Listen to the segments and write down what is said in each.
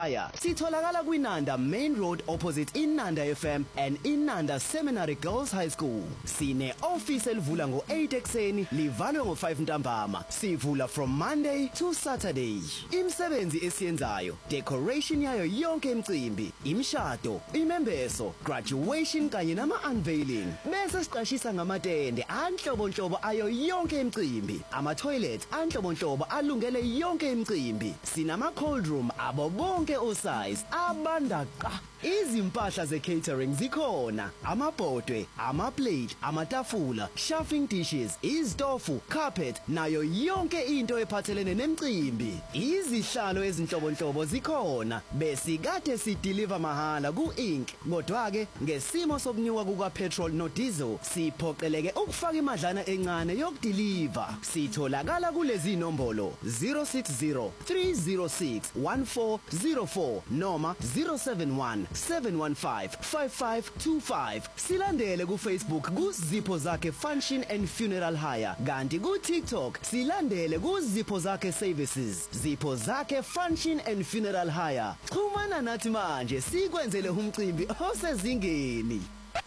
Higher. Sitholakala kwiNanda Main Road opposite iNanda FM and iNanda Seminary Girls High School. Sine office elivula ngo-8 ekseni livalwe ngo-5 ntambama. Sivula from Monday to Saturday. Imisebenzi esiyenzayo, decoration yayo yonke imicimbi, imishado, imembeso, graduation kanye nama-unveiling. Bese siqashisa ngamatende anhlobonhlobo ayo yonke imicimbi. Ama-toilet anhlobonhlobo alungele yonke imicimbi. Sinama-cold room abo bonke osize abanda qa. Izimpahla ze-catering zikhona. Amabhodwe, ama-plate, amatafula, chafing dishes, izitofu, carpet nayo yonke into ephathelene nemicimbi. Izihlalo ezinhlobonhlobo zikhona. Besikade sideliver mahala ku-Inc. Kodwa-ke ngesimo sokunyuka kuka-petrol no-diesel siphoqeleke ukufaka imadlana encane yokudeliver. Sitholakala kulezi nombolo 060 306 1404 noma 071 715 5525. Silandele ku Facebook ku Zipho Zakhe Function and Funeral Hire. Kanti ku TikTok silandele ku Zipho Zakhe Services. Zipho Zakhe Function and Funeral Hire. Xhumana nathi manje sikwenzele umcimbi osezingeni.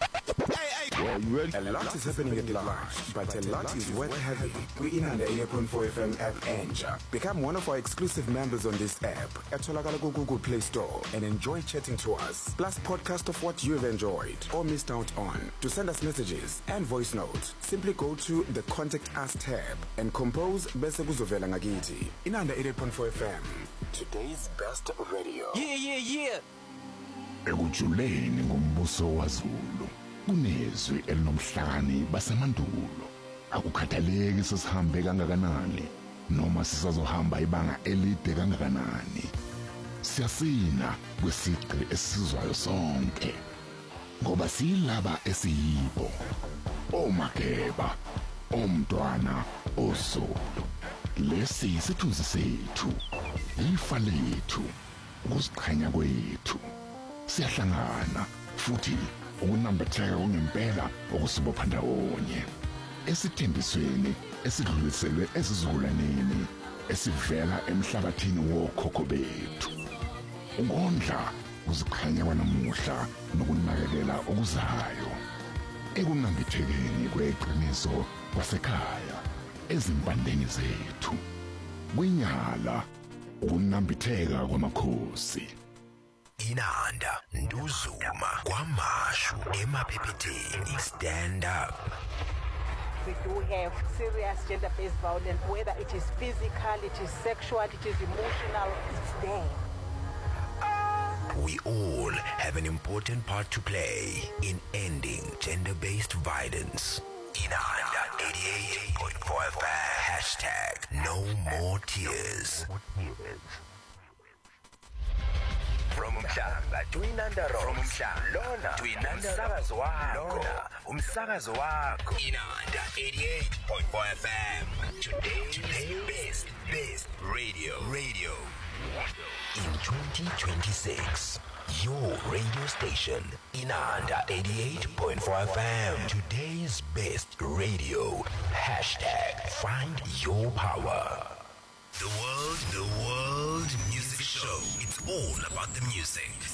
Well, a lot is happening at large, but a lot is worth having. We're in the 88.4 FM app Enja. Become one of our exclusive members on this app at Google Play Store and enjoy chatting to us. Plus podcast of what you've enjoyed or missed out on. To send us messages and voice notes, simply go to the Contact Us tab and compose Bese Kuzovela Ngakiti. In under 88.4 FM, today's best radio. Yeah. Ekujuleni ngombuso waZulu. Kunezwi elinomhlakani basemandulo. Akukhathaleki sesihambe kangakanani noma sisazohamba ibanga elide kangakanani. Siyasina kwesiqi esizwayo sonke. Ngoba silaba esiyibo. Omageba, omntwana, oSulu. Lesi isithunzi sethu. Ifa lethu. Ukuziqhenya kwethu. Siyahlangana futhi ukunambitheka ngempela okusibopha ndawonye esithembisweni esidluliselwe esizukulwaneni esivela emhlabathini wokhokho bethu. Ukondla uziqhenya kwanamuhla nokunakekela okuzayo ekunambithekeni kweqiniso kwasekhaya ezimpandeni zethu kwinyala ukunambitheka kwamakhosi. Inanda, Nduzuma, Kwamashu, emaphepheteni. Stand up. We do have serious gender-based violence, whether it is physical, it is sexual, it is emotional, it's there. We all have an important part to play in ending gender-based violence. Inanda 88.4 FM. #No more tears. From Mhlanga to Inanda Road. From Mhlanga to Inanda Lona. Umsakazo wako. Inanda 88.4 FM. Today's best radio. In 2026, your radio station, Inanda 88.4 FM. Today's best radio. #Find your power. The World Music Show. It's all about the music.